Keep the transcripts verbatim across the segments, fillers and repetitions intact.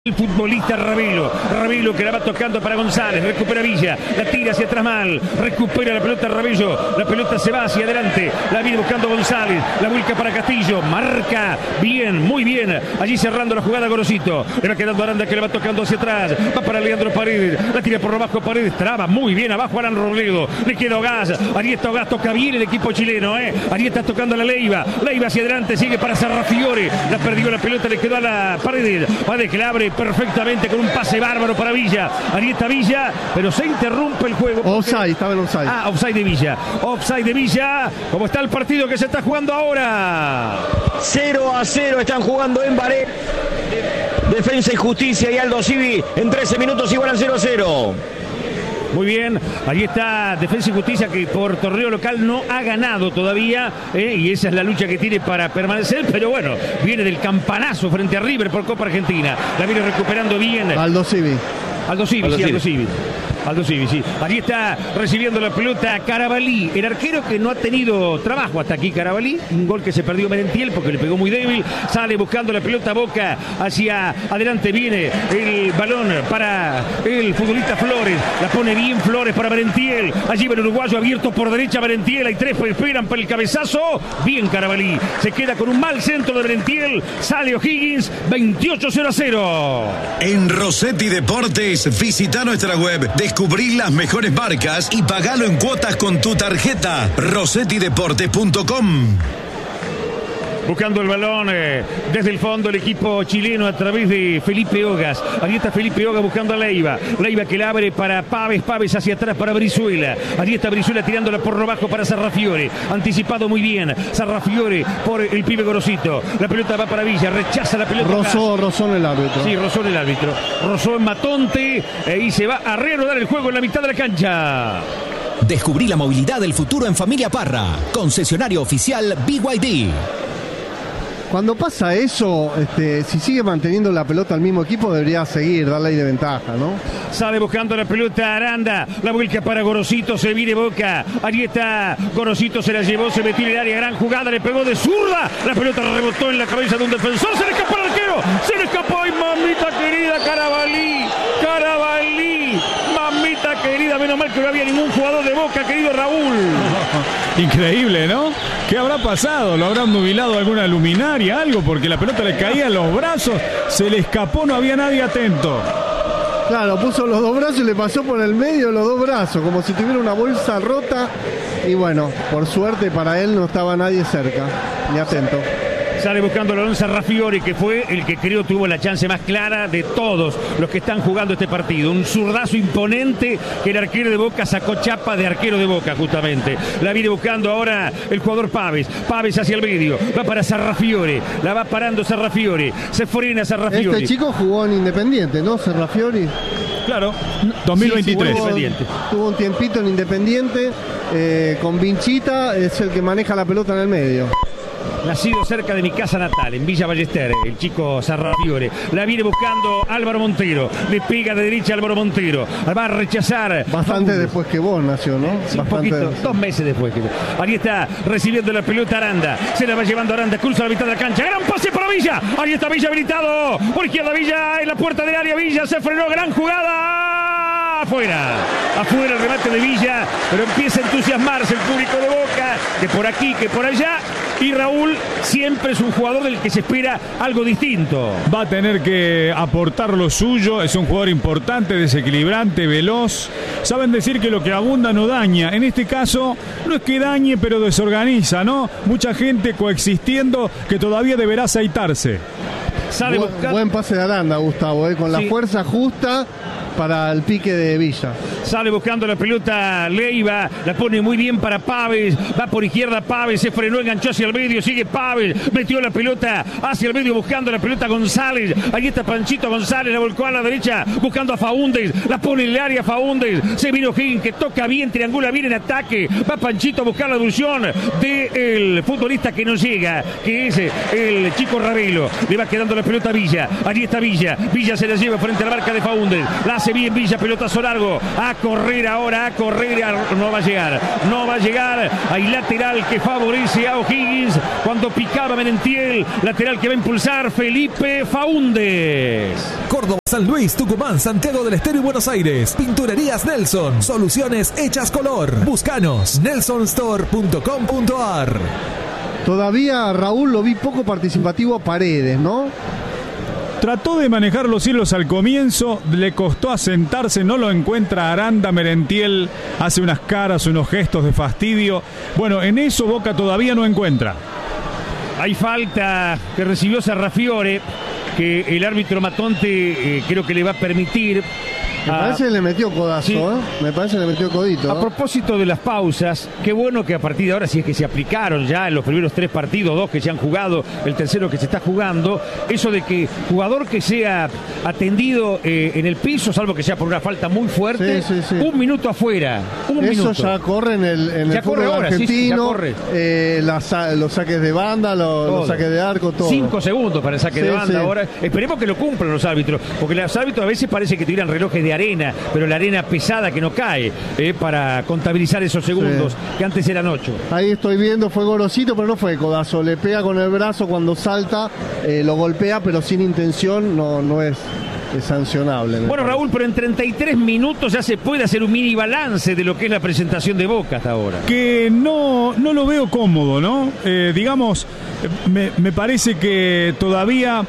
El futbolista Ravelo, Ravelo que la va tocando para González, recupera Villa, la tira hacia atrás mal, recupera la pelota Ravelo, la pelota se va hacia adelante, la viene buscando González, la vuelca para Castillo, marca bien, muy bien, allí cerrando la jugada Gorosito, le va quedando Aranda que le va tocando hacia atrás, va para Leandro Paredes, la tira por abajo Paredes, traba muy bien abajo Alan Robledo, le queda Ogaz, allí está Ogaz, toca bien el equipo chileno, eh, allí está tocando la Leiva, Leiva hacia adelante, sigue para Sarrafiore, la perdió la pelota, le quedó a la Paredes, Paredes que la abre perfectamente con un pase bárbaro para Villa. Ahí está Villa, pero se interrumpe el juego. Porque... Offside, estaba en offside. Ah, offside de Villa. Offside de Villa. ¿Cómo está el partido que se está jugando ahora? cero a cero están jugando en Varela. Defensa y Justicia y Aldo Civi en trece minutos igualan cero a cero. Muy bien, allí está Defensa y Justicia que por torneo local no ha ganado todavía eh, y esa es la lucha que tiene para permanecer, pero bueno, viene del campanazo frente a River por Copa Argentina, la viene recuperando bien. Aldo Civi. Aldo Civi, Aldo sí, Civi. Aldo Civi. Aldo Civi, sí. Allí está recibiendo la pelota Carabalí, el arquero que no ha tenido trabajo hasta aquí Carabalí, un gol que se perdió Merentiel porque le pegó muy débil, sale buscando la pelota Boca, hacia adelante viene el balón para el futbolista Flores, la pone bien Flores para Merentiel, allí va el uruguayo abierto por derecha Merentiel, hay tres que esperan para el cabezazo, bien Carabalí, se queda con un mal centro de Merentiel, sale O'Higgins, veintiocho a cero. En Rossetti Deportes, visita nuestra web, descubrí las mejores marcas y pagalo en cuotas con tu tarjeta. rossetti deportes punto com. Buscando el balón eh, desde el fondo el equipo chileno a través de Felipe Ogas. Allí está Felipe Ogas buscando a Leiva. Leiva que la abre para Paves. Paves hacia atrás para Brizuela. Allí está Brizuela tirándola por lo bajo para Sarrafiore. Anticipado muy bien. Sarrafiore por el pibe Gorosito. La pelota va para Villa. Rechaza la pelota. Rozó, rozó en el árbitro. Sí, rozó en el árbitro. Rozó en Matonte. eh, Y se va a reanudar el juego en la mitad de la cancha. Descubrí la movilidad del futuro en Familia Parra. Concesionario oficial B Y D. Cuando pasa eso, este, si sigue manteniendo la pelota al mismo equipo, debería seguir, darle ahí de ventaja, ¿no? Sale buscando la pelota Aranda, la vuelca para Gorosito, se viene Boca, allí está Gorosito, se la llevó, se metió en el área, gran jugada, le pegó de zurda, la pelota rebotó en la cabeza de un defensor, se le escapó al arquero, se le escapó, ¡ay, mamita querida, Carabalí! ¡Carabalí! Mamita querida, menos mal que no había ningún jugador de Boca, querido Raúl. Increíble, ¿no? ¿Qué habrá pasado? ¿Lo habrán nubilado alguna luminaria, algo? Porque la pelota le caía en los brazos, se le escapó, no había nadie atento. Claro, puso los dos brazos y le pasó por el medio de los dos brazos, como si tuviera una bolsa rota. Y bueno, por suerte para él no estaba nadie cerca, ni atento. Sale buscando a Alonso Sarrafiore, que fue el que creo tuvo la chance más clara de todos los que están jugando este partido. Un zurdazo imponente que el arquero de Boca sacó chapa de arquero de Boca, justamente. La viene buscando ahora el jugador Paves. Paves hacia el medio. Va para Sarrafiore. La va parando Sarrafiore. Se frena Sarrafiore. Este chico jugó en Independiente, ¿no? Sarrafiore. Claro, dos mil veintitrés. Sí, sí, tuvo, tuvo un tiempito en Independiente. Eh, con Vinchita es el que maneja la pelota en el medio. Nacido cerca de mi casa natal, en Villa Ballester, el chico Sarrafiore. La viene buscando Álvaro Montero. Le pega de derecha a Álvaro Montero. Va a rechazar. Bastante después que vos nació, ¿no? Sí, un Bastante. poquito, dos meses después. Ahí está recibiendo la pelota Aranda. Se la va llevando Aranda, cruza la mitad de la cancha. Gran pase para Villa. Ahí está Villa habilitado. Por izquierda Villa en la puerta del área. Villa se frenó. Gran jugada. Afuera. Afuera el remate de Villa. Pero empieza a entusiasmarse el público de Boca. Que por aquí, que por allá. Y Raúl siempre es un jugador del que se espera algo distinto. Va a tener que aportar lo suyo, es un jugador importante, desequilibrante, veloz. Saben decir que lo que abunda no daña. En este caso, no es que dañe, pero desorganiza, ¿no? Mucha gente coexistiendo que todavía deberá aceitarse. Sale buen, buscando... buen pase de Aranda, Gustavo, ¿eh? Con Sí. la fuerza justa para el pique de Villa. Sale buscando la pelota Leiva, la pone muy bien para Paves, va por izquierda Paves, se frenó, enganchó hacia el medio, sigue Paves, metió la pelota hacia el medio buscando la pelota González, ahí está Panchito González, la volcó a la derecha buscando a Faúndez, la pone en el área Faúndez, se vino Higgins que toca bien, triangula bien en ataque, va Panchito a buscar la ilusión del futbolista que no llega, que es el chico Ravelo, le va quedando la pelota a Villa, allí está Villa, Villa se la lleva frente a la marca de Faúndez, la hace bien Villa, pelotazo largo, a correr ahora, a correr, a, no va a llegar, no va a llegar. Hay lateral que favorece a O'Higgins cuando picaba Merentiel, lateral que va a impulsar Felipe Faúndez. Córdoba, San Luis, Tucumán, Santiago del Estero y Buenos Aires. Pinturerías Nelson, soluciones hechas color. Búscanos, nelson store punto com punto a r. Todavía, Raúl, lo vi poco participativo a Paredes, ¿no? Trató de manejar los hilos al comienzo, le costó asentarse, no lo encuentra Aranda. Merentiel hace unas caras, unos gestos de fastidio. Bueno, en eso Boca todavía no encuentra. Hay falta que recibió Sarrafiore, que el árbitro Matonte eh, creo que le va a permitir. Me parece que le metió codazo, sí. ¿eh? Me parece que le metió codito. A ¿eh? propósito de las pausas, qué bueno que a partir de ahora, si es que se aplicaron ya en los primeros tres partidos, dos que se han jugado, el tercero que se está jugando, eso de que jugador que sea atendido eh, en el piso, salvo que sea por una falta muy fuerte, sí, sí, sí. un minuto afuera. Un eso minuto. ya corre en el, en ya el fútbol ahora, argentino, sí, sí, ya corre. Eh, las, los saques de banda, los, los saques de arco, todo. Cinco segundos para el saque sí, de banda sí. ahora. Esperemos que lo cumplan los árbitros, porque los árbitros a veces parece que tiran relojes de arena, pero la arena pesada que no cae eh, para contabilizar esos segundos, sí. que antes eran ocho. Ahí estoy viendo, fue Gorosito, pero no fue codazo. Le pega con el brazo cuando salta, eh, lo golpea, pero sin intención, no, no es, es sancionable. Bueno, Raúl, pero en treinta y tres minutos ya se puede hacer un mini balance de lo que es la presentación de Boca hasta ahora. Que no, no lo veo cómodo, ¿no? Eh, digamos, me, me parece que todavía...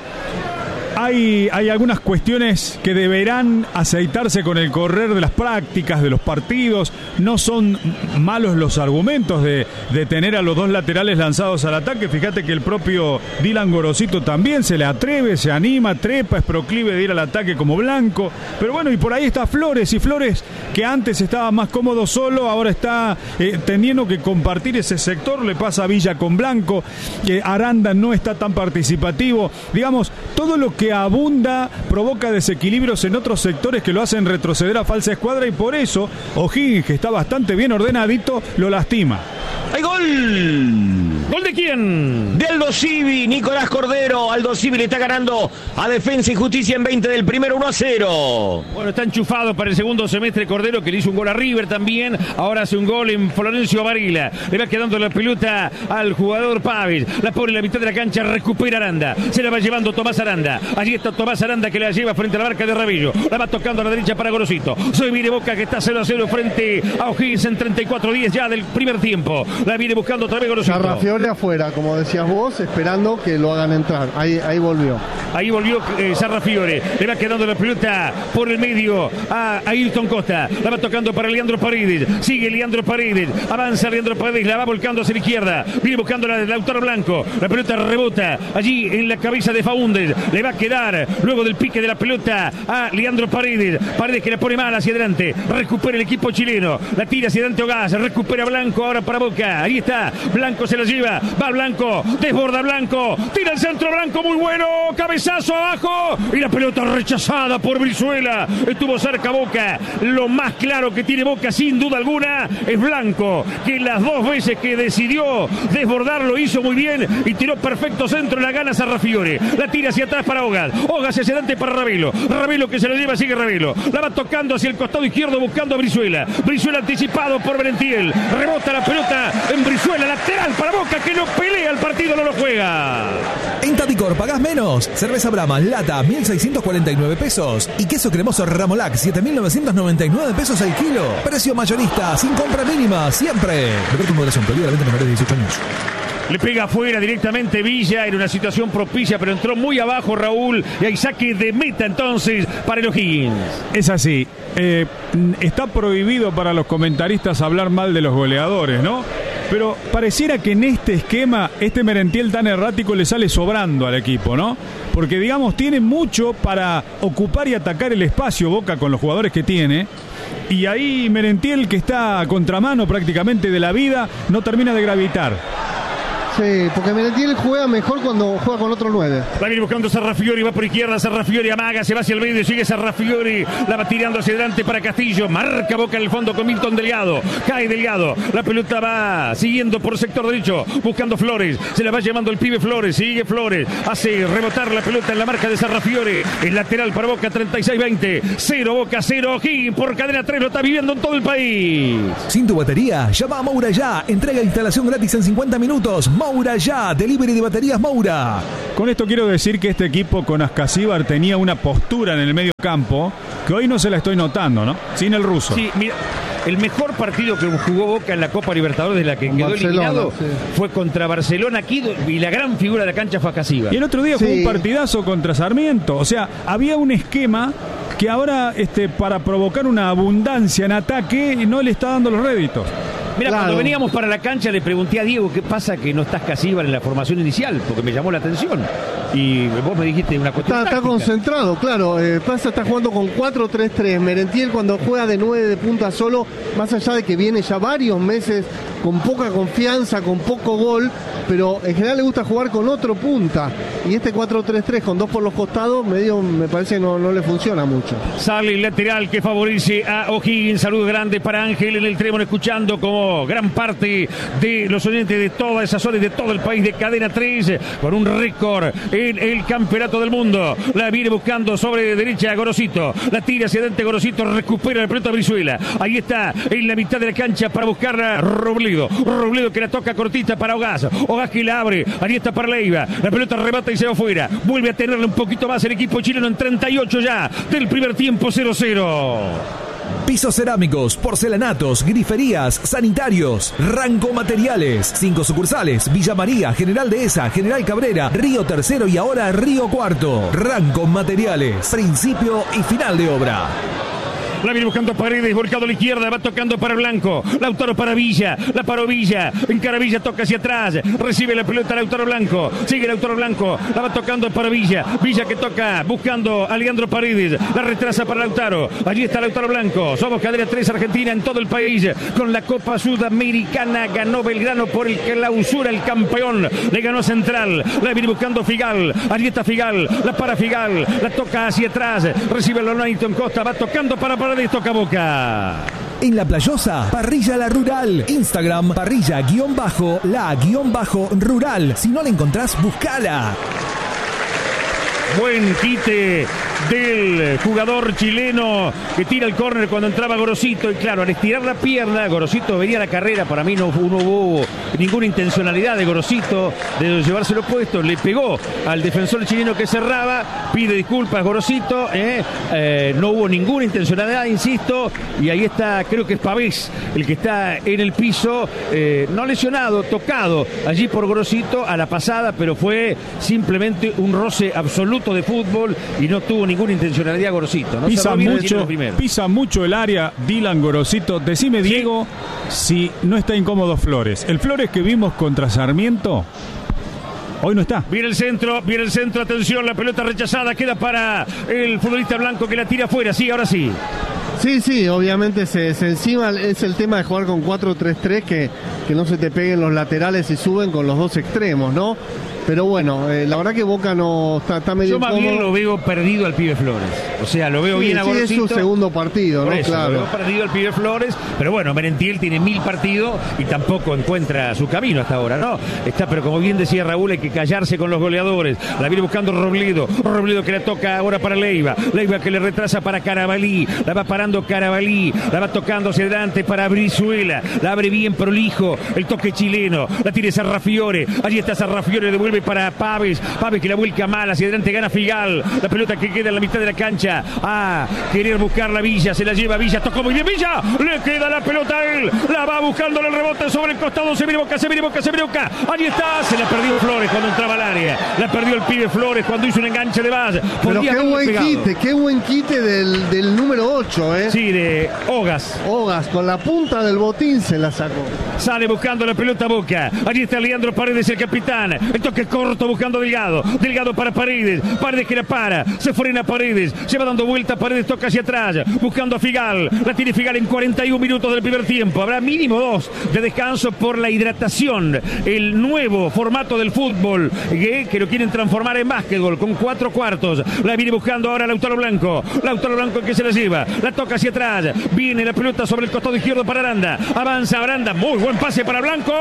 Hay, hay algunas cuestiones que deberán aceitarse con el correr de las prácticas, de los partidos. No son malos los argumentos de, de tener a los dos laterales lanzados al ataque. Fíjate que el propio Dylan Gorosito también se le atreve, se anima, trepa, es proclive de ir al ataque como Blanco. Pero bueno, y por ahí está Flores, y Flores, que antes estaba más cómodo solo, ahora está eh, teniendo que compartir ese sector. Le pasa a Villa con Blanco, que Aranda no está tan participativo. Digamos, todo lo que que abunda provoca desequilibrios en otros sectores que lo hacen retroceder a falsa escuadra, y por eso O'Higgins, que está bastante bien ordenadito, lo lastima. ¡Hay gol! ¿Gol de quién? De Aldo Civi, Nicolás Cordero. Aldo Civi le está ganando a Defensa y Justicia en veinte del primero, uno a cero. Bueno, está enchufado para el segundo semestre Cordero, que le hizo un gol a River también. Ahora hace un gol en Florencio Varela. Le va quedando la pelota al jugador Pávez. La pone en la mitad de la cancha, recupera Aranda. Se la va llevando Tomás Aranda. Allí está Tomás Aranda, que la lleva frente a la marca de Rabillo. La va tocando a la derecha para Gorosito. Soy viene Boca, que está cero a cero frente a O'Higgins en treinta y cuatro diez ya del primer tiempo. La viene buscando otra vez Gorosito. Sarrafiore afuera, como decías vos, esperando que lo hagan entrar. Ahí, ahí volvió. Ahí volvió eh, Sarrafiore. Le va quedando la pelota por el medio a Ayrton Costa. La va tocando para Leandro Paredes. Sigue Leandro Paredes. Avanza Leandro Paredes. La va volcando hacia la izquierda. Viene buscando la de Lautaro Blanco. La pelota rebota allí en la cabeza de Faúndez. Le va a quedar luego del pique de la pelota a Leandro Paredes. Paredes que la pone mal hacia adelante. Recupera el equipo chileno. La tira hacia adelante Ogaz. Recupera Blanco ahora para Boca. Ahí está. Blanco se la lleva. Va Blanco. Desborda Blanco. Tira el centro Blanco. Muy bueno. Cabezazo abajo. Y la pelota rechazada por Brizuela. Estuvo cerca Boca. Lo más claro que tiene Boca, sin duda alguna, es Blanco, que las dos veces que decidió desbordar lo hizo muy bien y tiró perfecto centro. La gana Sarrafiore. La tira hacia atrás para Ogaz. Ogaz hacia adelante para Ravelo. Ravelo que se lo lleva, sigue Ravelo. La va tocando hacia el costado izquierdo buscando a Brizuela. Brizuela anticipado por Merentiel. Rebota la pelota en Brizuela. Lateral para Boca, que no pelea el partido, no lo juega. En Tadicor pagás menos. Cerveza Brahma lata mil seiscientos cuarenta y nueve pesos y queso cremoso Ramolac siete mil novecientos noventa y nueve pesos al kilo. Precio mayorista sin compra mínima siempre. Beber con moderación. Prohibida la venta menores de dieciocho años. Le pega afuera directamente Villa, en una situación propicia, pero entró muy abajo Raúl, y hay saque de meta entonces para el O'Higgins. Es así, eh, está prohibido para los comentaristas hablar mal de los goleadores, ¿no? Pero pareciera que en este esquema, este Merentiel tan errático le sale sobrando al equipo, ¿no? Porque, digamos, tiene mucho para ocupar y atacar el espacio Boca con los jugadores que tiene. Y ahí Merentiel, que está a contramano prácticamente de la vida, no termina de gravitar. Sí, porque Merentiel juega mejor cuando juega con otro nueve. Va a venir buscando Sarrafiori, va por izquierda, Sarrafiori amaga, se va hacia el medio, sigue Sarrafiori, la va tirando hacia adelante para Castillo, marca Boca en el fondo con Milton Delgado, cae Delgado, la pelota va siguiendo por sector derecho, buscando Flores, se la va llevando el pibe Flores, sigue Flores, hace rebotar la pelota en la marca de Sarrafiori, el lateral para Boca, treinta y seis veinte, cero Boca, cero O'Higgins, por cadena tres, lo está viviendo en todo el país. Sin tu batería, llama a Moura ya, entrega e instalación gratis en cincuenta minutos. Moura ya, delivery de baterías Moura. Con esto quiero decir que este equipo con Ascasíbar tenía una postura en el medio campo que hoy no se la estoy notando, ¿no? Sin el ruso. Sí, mira, el mejor partido que jugó Boca en la Copa Libertadores de la que quedó Barcelona, eliminado sí. fue contra Barcelona aquí y la gran figura de la cancha fue Ascasíbar. Y el otro día sí. jugó un partidazo contra Sarmiento. O sea, había un esquema que ahora este, para provocar una abundancia en ataque no le está dando los réditos. Mira, claro. Cuando veníamos para la cancha le pregunté a Diego qué pasa que no está Ascasíbar en la formación inicial, porque me llamó la atención. Y vos me dijiste una cuestión Está, está concentrado, claro. Eh, Plaza está jugando con cuatro tres tres. Merentiel cuando juega de nueve de punta solo, más allá de que viene ya varios meses con poca confianza, con poco gol, pero en general le gusta jugar con otro punta. Y este cuatro tres tres con dos por los costados, medio me parece que no, no le funciona mucho. Sale el lateral que favorece a O'Higgins. Saludo grande para Ángel en el Trébol, escuchando como gran parte de los oyentes de todas esas zonas, de todo el país, de Cadena tres, con un récord en el campeonato del mundo. La viene buscando sobre derecha Gorosito, la tira hacia adelante Gorosito, recupera la pelota Brizuela. Ahí está en la mitad de la cancha para buscarla Robledo. Robledo que la toca cortita para Ogaz. Ogaz que la abre, ahí está para Leiva. La pelota rebata y se va afuera. Vuelve a tenerle un poquito más el equipo chileno en treinta y ocho ya del primer tiempo, cero cero. Pisos cerámicos, porcelanatos, griferías, sanitarios, Ranco Materiales. Cinco sucursales: Villa María, General Dehesa, General Cabrera, Río Tercero y ahora Río Cuarto. Ranco Materiales, principio y final de obra. La viene buscando Paredes, volcado a la izquierda, va tocando para Blanco. Lautaro para Villa, la paró Villa. Encara Villa, toca hacia atrás. Recibe la pelota Lautaro Blanco. Sigue Lautaro Blanco, la va tocando para Villa. Villa que toca, buscando a Leandro Paredes. La retrasa para Lautaro. Allí está Lautaro Blanco. Somos Cadena tres Argentina en todo el país. Con la Copa Sudamericana ganó Belgrano por el clausura, el campeón. Le ganó a Central. La viene buscando Figal. Allí está Figal. La para Figal. La toca hacia atrás. Recibe el Lonington Costa. Va tocando para Paredes. Toca Boca. En La Playosa, Parrilla La Rural. Instagram, parrilla guión bajo, la guión bajo rural. Si no la encontrás, buscala. Buen quite del jugador chileno que tira el córner cuando entraba Gorosito. Y claro, al estirar la pierna, Gorosito venía a la carrera. Para mí no, no hubo ninguna intencionalidad de Gorosito de llevárselo puesto. Le pegó al defensor chileno que cerraba. Pide disculpas Gorosito. Eh, eh, no hubo ninguna intencionalidad, insisto. Y ahí está, creo que es Pavés el que está en el piso. Eh, no lesionado, tocado allí por Gorosito a la pasada, pero fue simplemente un roce absoluto de fútbol y no tuvo ninguna intencionalidad Gorosito. ¿No? Pisa mucho, pisa mucho el área Dylan Gorosito. Decime, sí. Diego, si no está incómodo Flores. El Flores que vimos contra Sarmiento hoy no está. Viene el centro, viene el centro, atención, la pelota rechazada, queda para el futbolista blanco que la tira afuera. Sí, ahora sí. Sí, sí, obviamente se, se encima es el tema de jugar con cuatro tres tres, que, que no se te peguen los laterales y suben con los dos extremos, ¿no? Pero bueno, eh, la verdad que Boca no está, está medio Yo más incómodo. bien lo veo perdido al pibe Flores. O sea, lo veo sí, bien a sí, Gorosito. es su segundo partido, Por ¿no? eso, Claro. Lo veo perdido al pibe Flores. Pero bueno, Merentiel tiene mil partidos y tampoco encuentra su camino hasta ahora, ¿no? Está, pero como bien decía Raúl, hay que callarse con los goleadores. La viene buscando Robledo. Robledo que la toca ahora para Leiva. Leiva que le retrasa para Carabalí. La va parando Carabalí. La va tocando hacia adelante para Brizuela. La abre bien prolijo. El toque chileno. La tiene Sarrafiore. Allí está Sarrafiore. Devuelve para Pávez. Pávez que la vuelca mal hacia adelante, gana Figal. La pelota que queda en la mitad de la cancha. A querer buscar la Villa, se la lleva Villa, tocó muy bien Villa, le queda la pelota a él, la va buscando el rebote sobre el costado, se viene Boca, se viene Boca, se viene Boca. Allí está, se la perdió Flores cuando entraba al área. La perdió el pibe Flores cuando hizo un enganche de base. Pero qué buen pegado. quite, qué buen quite del, del número ocho, ¿eh? Sí, de Ogaz. Ogaz, con la punta del botín se la sacó. Sale buscando la pelota Boca. Allí está Leandro Paredes, el capitán. El toque corto buscando Delgado. Delgado para Paredes. Paredes que la para. Se frena Paredes. Se va va dando vuelta, Paredes toca hacia atrás, buscando a Figal. La tiene Figal en cuarenta y un minutos del primer tiempo. Habrá mínimo dos de descanso por la hidratación. El nuevo formato del fútbol que, que lo quieren transformar en básquetbol con cuatro cuartos. La viene buscando ahora Lautaro Blanco. Lautaro Blanco que se la lleva. La toca hacia atrás. Viene la pelota sobre el costado izquierdo para Aranda. Avanza Aranda. Muy buen pase para Blanco.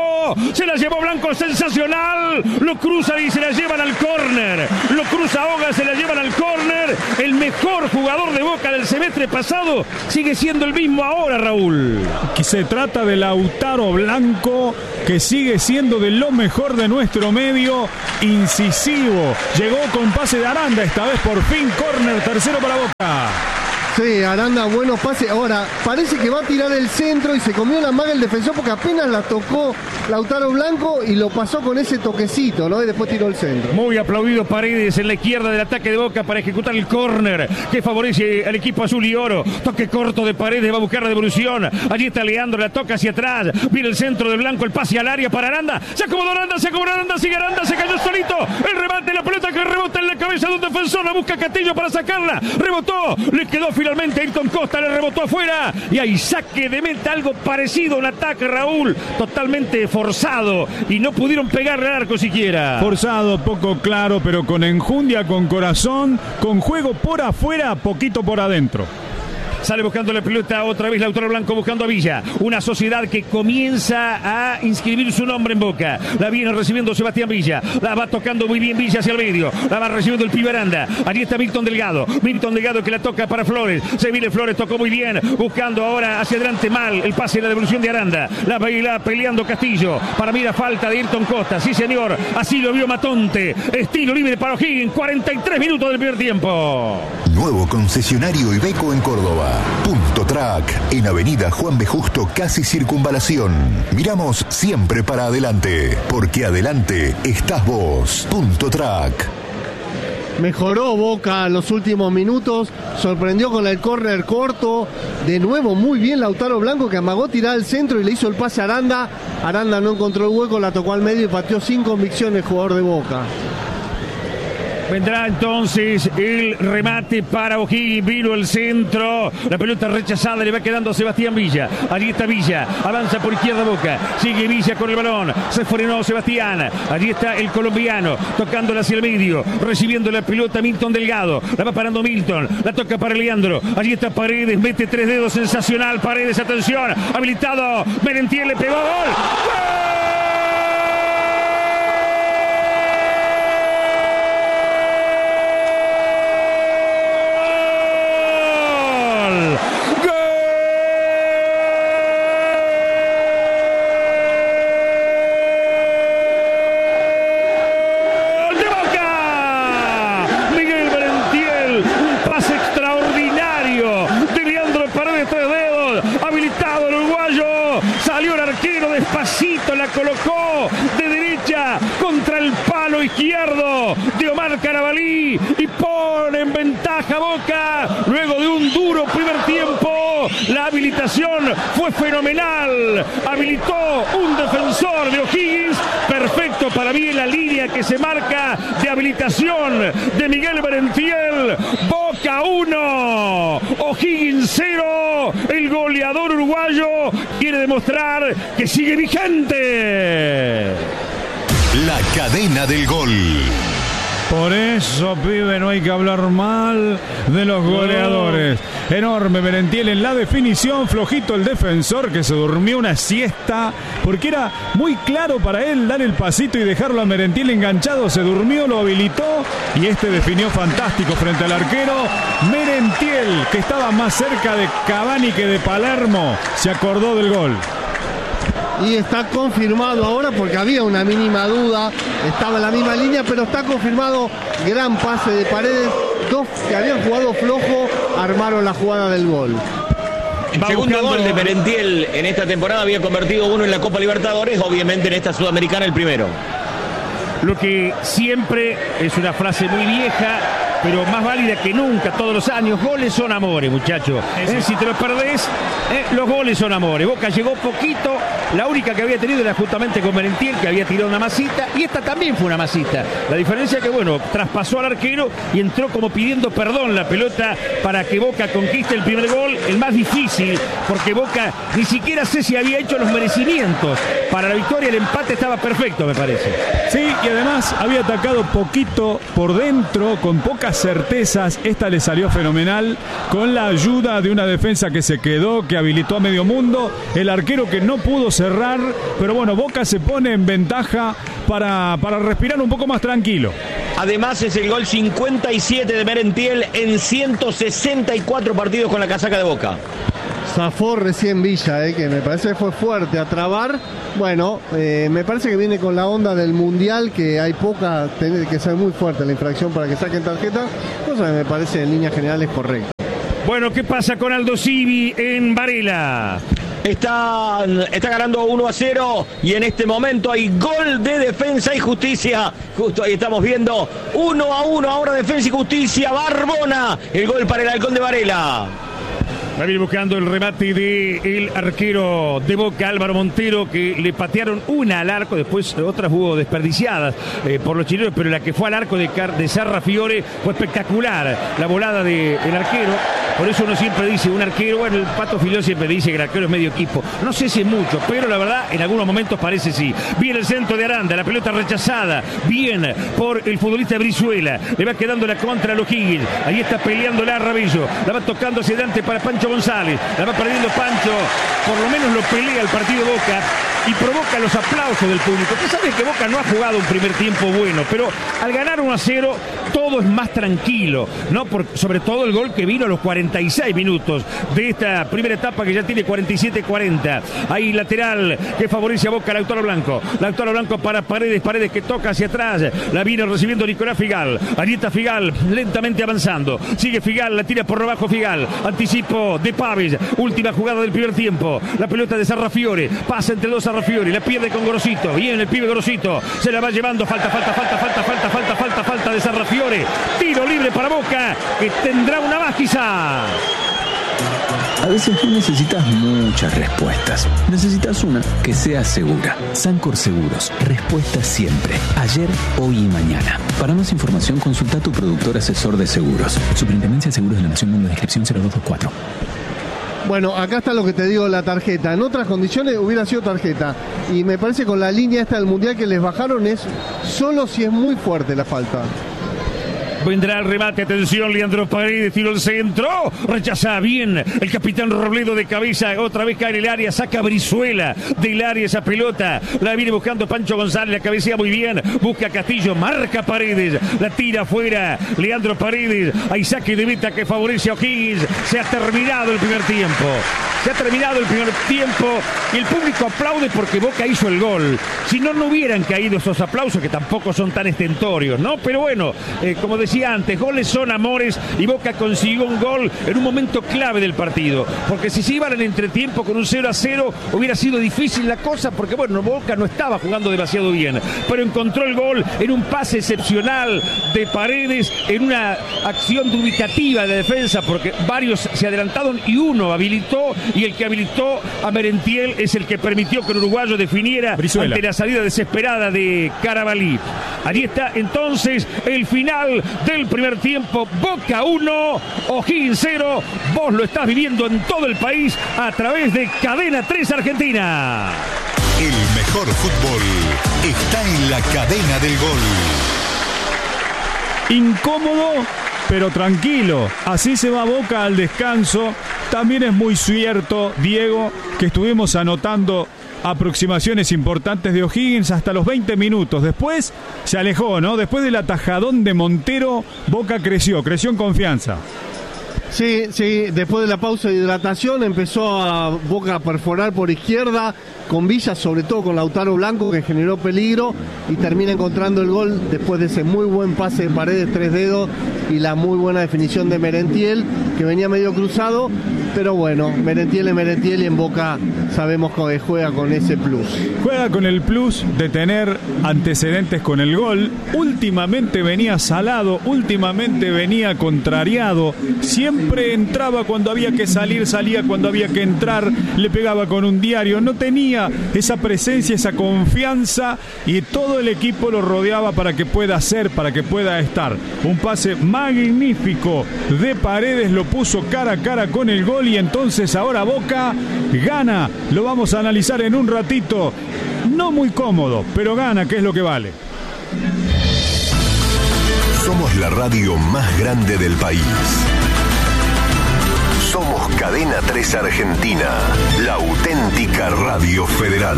Se la llevó Blanco. Sensacional. Lo cruza y se la llevan al córner. Lo cruza Hoga. Se la llevan al córner. El mejor jugador de Boca del semestre pasado sigue siendo el mismo ahora, Raúl. Que se trata de Lautaro Blanco, que sigue siendo de lo mejor de nuestro medio, incisivo. Llegó con pase de Aranda, esta vez por fin córner, tercero para Boca. Sí, Aranda, buenos pases. Ahora, parece que va a tirar el centro y se comió la maga el defensor porque apenas la tocó Lautaro Blanco y lo pasó con ese toquecito, ¿no? Y después tiró el centro. Muy aplaudido Paredes en la izquierda del ataque de Boca para ejecutar el córner que favorece al equipo azul y oro. Toque corto de Paredes, va a buscar la devolución. Allí está Leandro, la toca hacia atrás. Viene el centro de Blanco, el pase al área para Aranda. Se acomodó Aranda, se acomodó Aranda, sigue Aranda, se cayó solito. El remate, la pelota que rebota en la cabeza de un defensor. La busca Castillo para sacarla. Rebotó, le quedó finalmente Ayrton Costa, le rebotó afuera. Y hay saque de meta, algo parecido a un ataque, Raúl. Totalmente forzado y no pudieron pegarle al arco siquiera. Forzado, poco claro, pero con enjundia, con corazón, con juego por afuera, poquito por adentro. Sale buscando la pelota otra vez Lautaro Blanco buscando a Villa. Una sociedad que comienza a inscribir su nombre en Boca. La viene recibiendo Sebastián Villa. La va tocando muy bien Villa hacia el medio. La va recibiendo el pibe Aranda. Allí está Milton Delgado. Milton Delgado que la toca para Flores. Se viene Flores, tocó muy bien. Buscando ahora hacia adelante mal el pase y la devolución de Aranda. La baila peleando Castillo. Para mí la falta de Ayrton Costa. Sí, señor. Así lo vio Matonte. Estilo libre para O'Higgins. cuarenta y tres minutos del primer tiempo. Nuevo concesionario Iveco en Córdoba. Punto Track, en Avenida Juan B. Justo, casi Circunvalación. Miramos siempre para adelante, porque adelante estás vos. Punto Track. Mejoró Boca los últimos minutos, sorprendió con el córner corto. De nuevo muy bien Lautaro Blanco, que amagó tirar al centro y le hizo el pase a Aranda. Aranda no encontró el hueco, la tocó al medio y pateó sin convicción el jugador de Boca. Vendrá entonces el remate para O'Higgins. Vino el centro. La pelota rechazada. Le va quedando a Sebastián Villa. Allí está Villa. Avanza por izquierda Boca. Sigue Villa con el balón. Se frenó Sebastián. Allí está el colombiano. Tocándola hacia el medio. Recibiendo la pelota Milton Delgado. La va parando Milton. La toca para Leandro. Allí está Paredes. Mete tres dedos. Sensacional. Paredes. Atención. Habilitado. Merentiel le pegó. ¡Gol! ¡Gol! Colocó de derecha contra el palo izquierdo de Omar Carabalí y pone en ventaja Boca luego de un duro primer tiempo. La habilitación fue fenomenal. Habilitó un defensor de O'Higgins. Perfecto para mí la línea que se marca de habilitación de Miguel Merentiel. Boca uno, O'Higgins cero. El goleador uruguayo quiere demostrar que sigue vigente. La cadena del gol. Por eso, pibe, no hay que hablar mal de los goleadores. Enorme Merentiel en la definición, flojito el defensor que se durmió una siesta, porque era muy claro para él dar el pasito y dejarlo a Merentiel enganchado. Se durmió, lo habilitó y este definió fantástico frente al arquero. Merentiel, que estaba más cerca de Cavani que de Palermo, se acordó del gol. Y está confirmado ahora porque había una mínima duda, estaba en la misma línea, pero está confirmado. Gran pase de Paredes. Dos que habían jugado flojo armaron la jugada del gol. El segundo gol de Merentiel en esta temporada, había convertido uno en la Copa Libertadores, obviamente en esta Sudamericana el primero. Lo que siempre es una frase muy vieja, pero más válida que nunca todos los años. Goles son amores, muchachos. Eh, si te los perdés, eh, los goles son amores. Boca llegó poquito, la única que había tenido era justamente con Merentiel, que había tirado una masita, y esta también fue una masita. La diferencia es que, bueno, traspasó al arquero y entró como pidiendo perdón la pelota para que Boca conquiste el primer gol, el más difícil, porque Boca ni siquiera sé si había hecho los merecimientos para la victoria. El empate estaba perfecto, me parece. Sí, y además había atacado poquito por dentro, con pocas certezas. Esta le salió fenomenal, con la ayuda de una defensa que se quedó, que habilitó a medio mundo, el arquero que no pudo cerrar, pero bueno, Boca se pone en ventaja para, para respirar un poco más tranquilo. Además es el gol cincuenta y siete de Merentiel en ciento sesenta y cuatro partidos con la casaca de Boca. Zafó recién Villa, eh, que me parece que fue fuerte a trabar. Bueno, eh, me parece que viene con la onda del Mundial, que hay poca, tiene que ser muy fuerte la infracción para que saquen tarjeta, cosa que me parece en líneas generales correcta. Bueno, ¿qué pasa con Aldo Civi en Varela? Está, está ganando uno a cero y en este momento hay gol de Defensa y Justicia. Justo ahí estamos viendo uno a uno ahora Defensa y Justicia. Barbona, el gol para el Halcón de Varela. Va a ir buscando el remate del arquero de Boca, Álvaro Montero, que le patearon una al arco, después otras hubo desperdiciadas eh, por los chilenos, pero la que fue al arco de, Car de Sarra Fiore fue espectacular, la volada del de arquero. Por eso uno siempre dice, un arquero, bueno, el Pato Filó siempre dice que el arquero es medio equipo. No sé si es mucho, pero la verdad, en algunos momentos parece sí. Viene el centro de Aranda, la pelota rechazada, bien por el futbolista Brizuela. Le va quedando la contra a los Higgins. Ahí está peleando la Rabillo. La va tocando hacia adelante para Pancho González. La va perdiendo Pancho. Por lo menos lo pelea el partido Boca y provoca los aplausos del público. Usted sabe que Boca no ha jugado un primer tiempo bueno, pero al ganar uno a cero todo es más tranquilo, ¿no? Por, sobre todo el gol que vino a los cuarenta y seis minutos de esta primera etapa, que ya tiene cuarenta y siete cuarenta. Ahí lateral que favorece a Boca, Lautaro Blanco. Lautaro Blanco para Paredes, Paredes que toca hacia atrás. La viene recibiendo Nicolás Figal. Ahí está Figal lentamente avanzando. Sigue Figal, la tira por abajo Figal. Anticipo de Paves. Última jugada del primer tiempo. La pelota de Sarrafiore. Pasa entre dos Sarrafiore. La pierde con Gorosito. Bien el pibe Gorosito. Se la va llevando. Falta, falta, falta, falta, falta, falta, falta, falta de Sarrafiore. Tiro libre para Boca, que tendrá una más quizá. A veces no necesitas muchas respuestas. Necesitas una que sea segura. Sancor Seguros. Respuesta siempre. Ayer, hoy y mañana. Para más información, consulta a tu productor asesor de seguros. Superintendencia de Seguros de la Nación, número de inscripción cero dos dos cuatro. Bueno, acá está lo que te digo, la tarjeta. En otras condiciones hubiera sido tarjeta. Y me parece que con la línea esta del Mundial que les bajaron es solo si es muy fuerte la falta. Vendrá el remate, atención, Leandro Paredes, tiro el centro, rechaza bien el capitán Robledo de cabeza, otra vez cae en el área, saca Brizuela del área esa pelota, la viene buscando Pancho González, la cabecea muy bien, busca Castillo, marca Paredes, la tira afuera, Leandro Paredes, hay saque de meta que favorece a O'Higgins. Se ha terminado el primer tiempo. Se ha terminado el primer tiempo y el público aplaude porque Boca hizo el gol. Si no, no hubieran caído esos aplausos que tampoco son tan estentorios, ¿no? Pero bueno, eh, como decía antes, goles son amores y Boca consiguió un gol en un momento clave del partido. Porque si se iban en entretiempo con un cero a cero, hubiera sido difícil la cosa porque, bueno, Boca no estaba jugando demasiado bien. Pero encontró el gol en un pase excepcional de Paredes, en una acción dubitativa de defensa porque varios se adelantaron y uno habilitó. Y el que habilitó a Merentiel es el que permitió que el uruguayo definiera Brizuela ante la salida desesperada de Carabalí. Allí está entonces el final del primer tiempo. Boca uno, O'Higgins cero. Vos lo estás viviendo en todo el país a través de Cadena tres Argentina. El mejor fútbol está en la cadena del gol. Incómodo, pero tranquilo. Así se va Boca al descanso. También es muy cierto, Diego, que estuvimos anotando aproximaciones importantes de O'Higgins hasta los veinte minutos. Después se alejó, ¿no? Después del atajadón de Montero, Boca creció, creció en confianza. Sí, sí, después de la pausa de hidratación empezó a Boca a perforar por izquierda, con Villa, sobre todo con Lautaro Blanco, que generó peligro y termina encontrando el gol después de ese muy buen pase de Paredes, tres dedos, y la muy buena definición de Merentiel, que venía medio cruzado, pero bueno, Merentiel es Merentiel y en Boca sabemos que juega con ese plus. Juega con el plus de tener antecedentes con el gol. Últimamente venía salado, últimamente venía contrariado, siempre entraba cuando había que salir, salía cuando había que entrar, le pegaba con un diario, no tenía esa presencia, esa confianza, y todo el equipo lo rodeaba para que pueda hacer, para que pueda estar. Un pase magnífico de Paredes, lo puso cara a cara con el gol, y entonces ahora Boca gana. Lo vamos a analizar en un ratito. No muy cómodo, pero gana, que es lo que vale. Somos la radio más grande del país. Somos Cadena tres Argentina, la auténtica radio federal.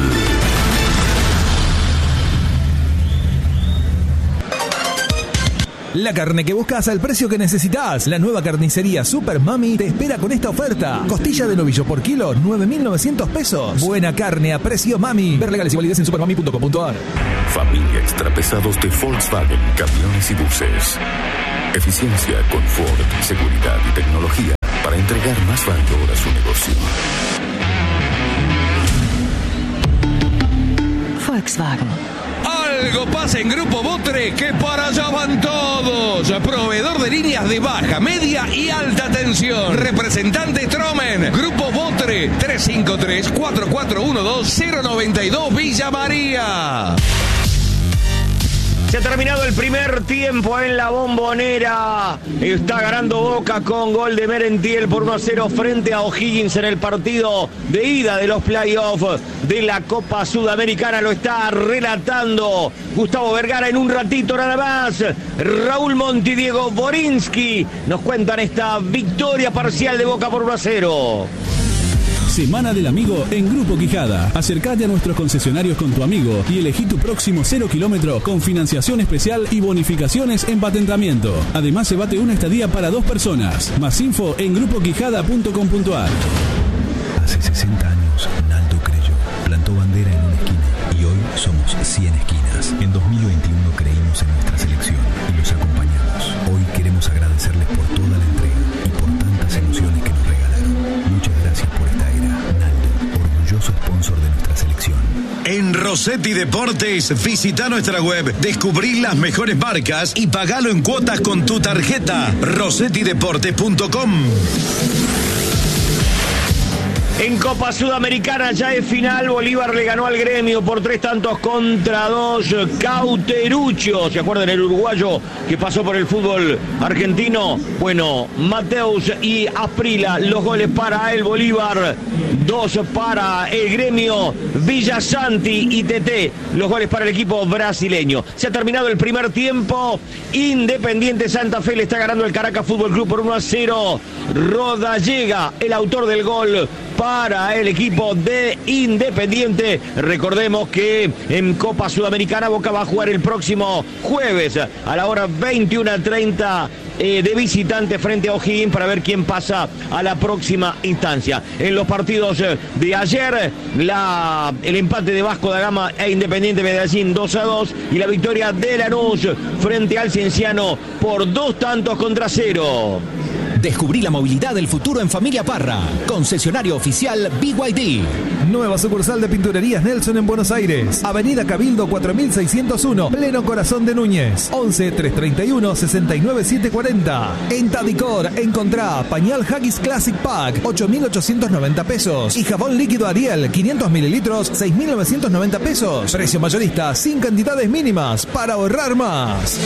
La carne que buscas al precio que necesitas. La nueva carnicería Super Mami te espera con esta oferta. Costilla de novillo por kilo, nueve mil novecientos pesos. Buena carne a precio Mami. Ver legales y validez en supermami punto com punto a r. Familia extrapesados de Volkswagen, camiones y buses. Eficiencia, confort, seguridad y tecnología para entregar más valor a su negocio. Volkswagen. Algo pasa en Grupo Botre, que para allá van todos. Proveedor de líneas de baja, media y alta tensión. Representante Stromen. Grupo Botre, tres cinco tres, cuatro cuatro uno dos, cero nueve dos, Villa María. Se ha terminado el primer tiempo en la Bombonera. Está ganando Boca con gol de Merentiel por uno a cero frente a O'Higgins en el partido de ida de los playoffs de la Copa Sudamericana. Lo está relatando Gustavo Vergara en un ratito nada más. Raúl Monti y Diego Borinsky nos cuentan esta victoria parcial de Boca por uno a cero. Semana del Amigo en Grupo Quijada. Acércate a nuestros concesionarios con tu amigo y elegí tu próximo cero kilómetro con financiación especial y bonificaciones en patentamiento. Además, se bate una estadía para dos personas. Más info en grupo quijada punto com punto a r. Hace sesenta años, Naldo creyó, plantó bandera en una esquina y hoy somos cien esquinas. En dos mil veintiuno creímos en nuestra selección y los acompañamos. Hoy queremos agradecerles por toda la entrega y por tantas emociones que nos regalaron. Muchas gracias por esta era. Naldo, orgulloso sponsor de nuestra selección. En Rossetti Deportes, visita nuestra web, descubrí las mejores marcas y pagalo en cuotas con tu tarjeta. rossetti deportes punto com. En Copa Sudamericana ya es final. Bolívar le ganó al Gremio por tres tantos contra dos. Cauteruccio, ¿se acuerdan el uruguayo que pasó por el fútbol argentino? Bueno, Mateus y Asprila, los goles para el Bolívar. Dos para el Gremio. Villasanti y Teté, los goles para el equipo brasileño. Se ha terminado el primer tiempo. Independiente Santa Fe le está ganando el Caracas Fútbol Club por uno a cero. Rodallega, el autor del gol para el equipo de Independiente. Recordemos que en Copa Sudamericana Boca va a jugar el próximo jueves a la hora veintiuno treinta eh, de visitante frente a O'Higgins para ver quién pasa a la próxima instancia. En los partidos de ayer, la, el empate de Vasco da Gama e Independiente Medellín dos a dos y la victoria de Lanús frente al Cienciano por dos tantos contra cero. Descubrí la movilidad del futuro en Familia Parra. Concesionario oficial B Y D. Nueva sucursal de Pinturerías Nelson en Buenos Aires. Avenida Cabildo cuatro mil seiscientos uno, pleno corazón de Núñez. once, trescientos treinta y uno, sesenta y nueve, setecientos cuarenta. En Tadicor encontrá pañal Haggis Classic Pack, ocho mil ochocientos noventa pesos. Y jabón líquido Ariel, quinientos mililitros, seis mil novecientos noventa pesos. Precio mayorista sin cantidades mínimas para ahorrar más.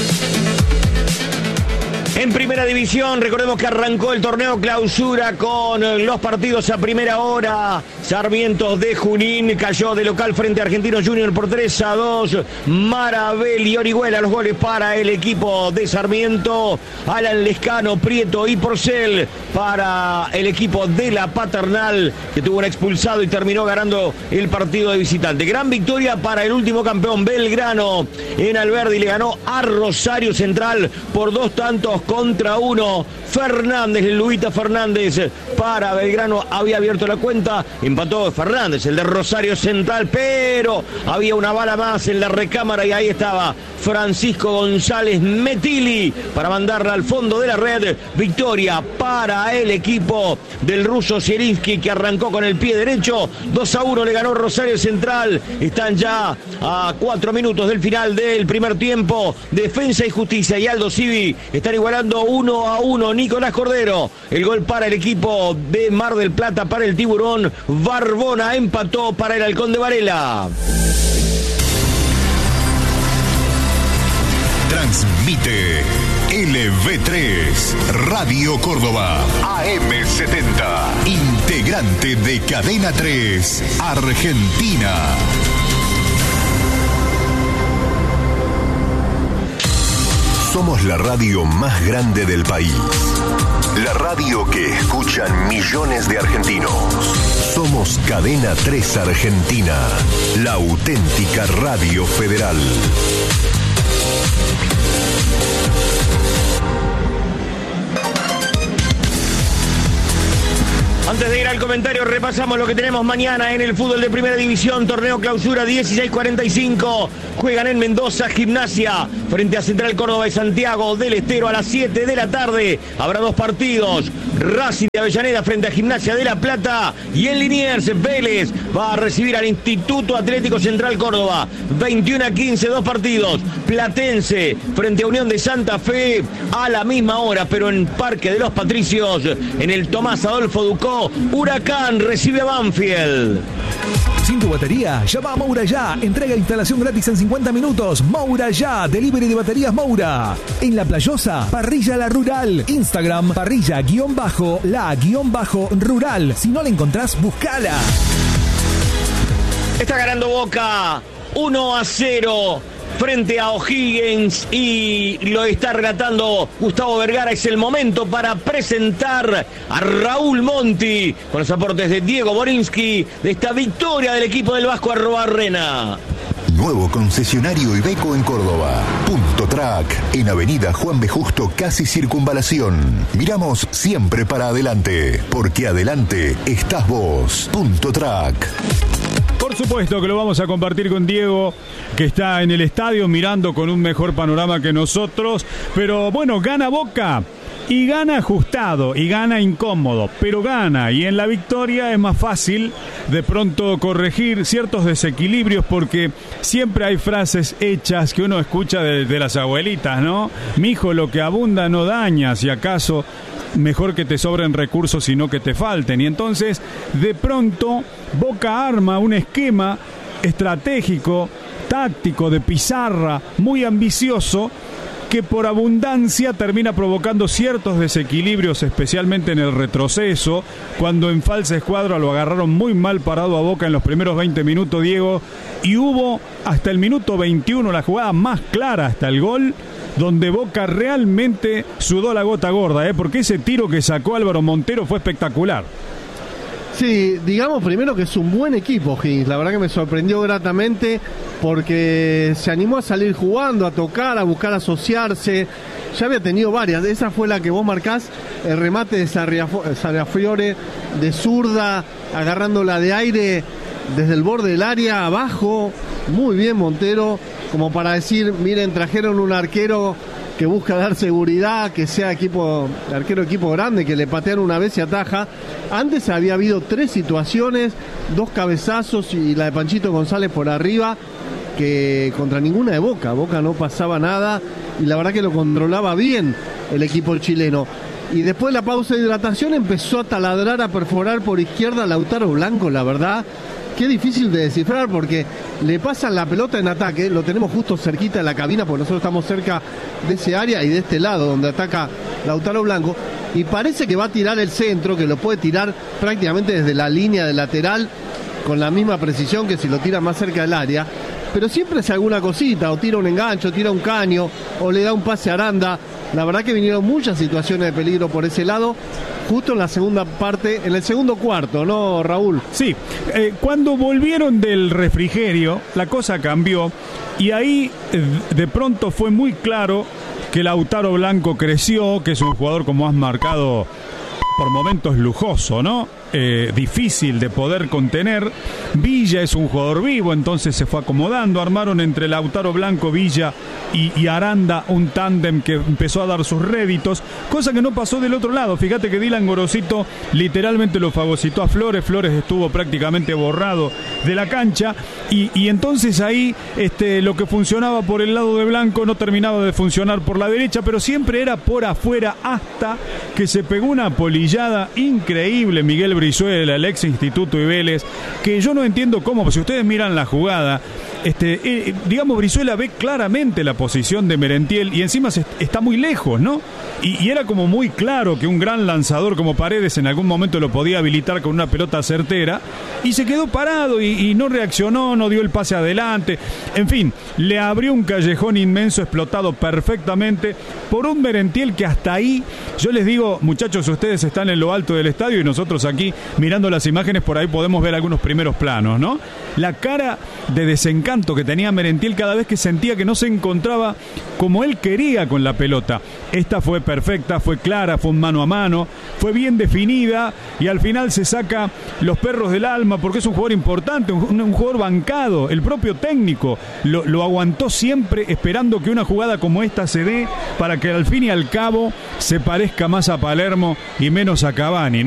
En primera división, recordemos que arrancó el torneo clausura con los partidos a primera hora. Sarmiento de Junín cayó de local frente a Argentinos Junior por tres a dos. Marabel y Orihuela, los goles para el equipo de Sarmiento. Alan Lescano, Prieto y Porcel para el equipo de la Paternal, que tuvo un expulsado y terminó ganando el partido de visitante. Gran victoria para el último campeón Belgrano en Alberdi, le ganó a Rosario Central por dos tantos contra uno. Fernández, Luita Fernández para Belgrano había abierto la cuenta, empató Fernández, el de Rosario Central, pero había una bala más en la recámara y ahí estaba Francisco González Metili para mandarla al fondo de la red. Victoria para el equipo del ruso Zielinski, que arrancó con el pie derecho. dos a uno le ganó Rosario Central. Están ya a cuatro minutos del final del primer tiempo. Defensa y Justicia y Aldo Civi están igualando uno a uno. Nicolás Cordero, el gol para el equipo de Mar del Plata, para el Tiburón. Barbona empató para el Halcón de Varela. Transmite L V tres, Radio Córdoba, A M setenta, integrante de Cadena tres, Argentina. Somos la radio más grande del país. La radio que escuchan millones de argentinos. Somos Cadena tres Argentina, la auténtica radio federal. Antes de ir al comentario, repasamos lo que tenemos mañana en el fútbol de Primera División. Torneo Clausura dieciséis cuarenta y cinco. Juegan en Mendoza, Gimnasia, frente a Central Córdoba y Santiago del Estero a las siete de la tarde. Habrá dos partidos. Racing de Avellaneda frente a Gimnasia de La Plata. Y en Liniers, Vélez va a recibir al Instituto Atlético Central Córdoba. veintiuno a quince, dos partidos. Platense frente a Unión de Santa Fe a la misma hora, pero en Parque de los Patricios, en el Tomás Adolfo Ducó. Huracán recibe a Banfield. Sin tu batería, llama a Moura Ya. Entrega e instalación gratis en cincuenta minutos. Moura Ya, delivery de baterías Moura. En La Playosa, Parrilla La Rural. Instagram, parrilla guión bajo, la guión bajo rural. Si no la encontrás, buscala. Está ganando Boca uno a cero frente a O'Higgins y lo está relatando Gustavo Vergara. Es el momento para presentar a Raúl Monti con los aportes de Diego Borinsky de esta victoria del equipo del Vasco Arrobarrena. Nuevo concesionario Iveco en Córdoba. Punto Track, en Avenida Juan B. Justo, casi Circunvalación. Miramos siempre para adelante, porque adelante estás vos. Punto Track. Por supuesto que lo vamos a compartir con Diego, que está en el estadio mirando con un mejor panorama que nosotros. Pero bueno, gana Boca y gana ajustado y gana incómodo, pero gana. Y en la victoria es más fácil de pronto corregir ciertos desequilibrios, porque siempre hay frases hechas que uno escucha de, de las abuelitas, ¿no? Mijo, lo que abunda no daña, si acaso mejor que te sobren recursos y no que te falten. Y entonces de pronto Boca arma un esquema estratégico, táctico, de pizarra, muy ambicioso, que por abundancia termina provocando ciertos desequilibrios, especialmente en el retroceso, cuando en falsa escuadra lo agarraron muy mal parado a Boca en los primeros veinte minutos, Diego, y hubo hasta el minuto veintiuno la jugada más clara hasta el gol, donde Boca realmente sudó la gota gorda, ¿eh? Porque ese tiro que sacó Álvaro Montero fue espectacular. Sí, digamos primero que es un buen equipo, Higgins. La verdad que me sorprendió gratamente porque se animó a salir jugando, a tocar, a buscar asociarse. Ya había tenido varias. Esa fue la que vos marcás, el remate de Sarriafiore de zurda, agarrándola de aire desde el borde del área, abajo. Muy bien Montero, como para decir, miren, trajeron un arquero que busca dar seguridad, que sea equipo, arquero equipo grande, que le patean una vez y ataja. Antes había habido tres situaciones, dos cabezazos y la de Panchito González por arriba, que contra ninguna de Boca. Boca no pasaba nada y la verdad que lo controlaba bien el equipo chileno. Y después de la pausa de hidratación empezó a taladrar, a perforar por izquierda a Lautaro Blanco, la verdad. Qué difícil de descifrar porque le pasan la pelota en ataque, lo tenemos justo cerquita de la cabina porque nosotros estamos cerca de ese área y de este lado donde ataca Lautaro Blanco, y parece que va a tirar el centro, que lo puede tirar prácticamente desde la línea de lateral con la misma precisión que si lo tira más cerca del área, pero siempre hace alguna cosita, o tira un engancho, tira un caño, o le da un pase a Aranda. La verdad que vinieron muchas situaciones de peligro por ese lado, justo en la segunda parte, en el segundo cuarto, ¿no, Raúl? Sí, eh, cuando volvieron del refrigerio, la cosa cambió, y ahí eh, de pronto fue muy claro que Lautaro Blanco creció, que es un jugador, como has marcado, por momentos lujoso, ¿no? Eh, difícil de poder contener. Villa es un jugador vivo, entonces se fue acomodando. Armaron entre Lautaro Blanco, Villa y, y Aranda un tándem que empezó a dar sus réditos, cosa que no pasó del otro lado. Fíjate que Dylan Gorosito literalmente lo fagocitó a Flores. Flores estuvo prácticamente borrado de la cancha y, y entonces ahí este, lo que funcionaba por el lado de Blanco no terminaba de funcionar por la derecha, pero siempre era por afuera, hasta que se pegó una polillada increíble Miguel Brizuela, el ex Instituto y Vélez, que yo no entiendo cómo, si ustedes miran la jugada, este, eh, digamos, Brizuela ve claramente la posición de Merentiel y encima se, está muy lejos, ¿no? Y, y era como muy claro que un gran lanzador como Paredes en algún momento lo podía habilitar con una pelota certera y se quedó parado y, y no reaccionó, no dio el pase adelante. En fin, le abrió un callejón inmenso explotado perfectamente por un Merentiel que hasta ahí, yo les digo, muchachos, ustedes están en lo alto del estadio y nosotros aquí mirando las imágenes, por ahí podemos ver algunos primeros planos, ¿no? La cara de desencanto que tenía Merentiel cada vez que sentía que no se encontraba como él quería con la pelota. Esta fue perfecta, fue clara, fue un mano a mano, fue bien definida y al final se saca los perros del alma porque es un jugador importante, un, un jugador bancado. El propio técnico lo, lo aguantó siempre esperando que una jugada como esta se dé para que al fin y al cabo se parezca más a Palermo y menos a Cavani, ¿no?